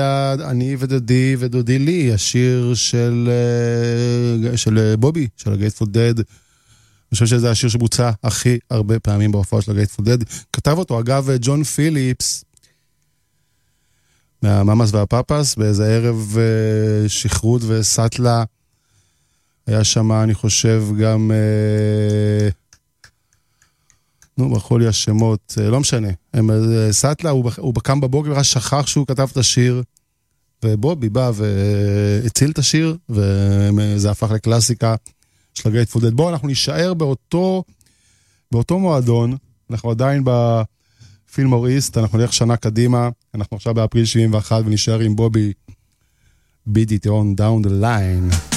אני ודודי ודודי לי, השיר של בובי, של הגייטפול דד. אני חושב שזה השיר שבוצע הכי הרבה פעמים בהופעה של הגייטפול דד. כתב אותו, אגב, ג'ון פיליפס, מהממאס והפאפס, באיזה ערב שכרות וסטלה. היה שם, אני חושב, גם... ברחו לי השמות, לא משנה. סטלה, הוא קם בבוקר ורק שכח שהוא כתב את השיר, ובובי בא והציל את השיר, וזה הפך לקלאסיקה של הגייטפול דד. בואו, אנחנו נשאר באותו מועדון, אנחנו עדיין בפילמור איסט, אנחנו נלך שנה קדימה, אנחנו עכשיו באפריל 71, ונשאר עם בובי, beat it on down the line.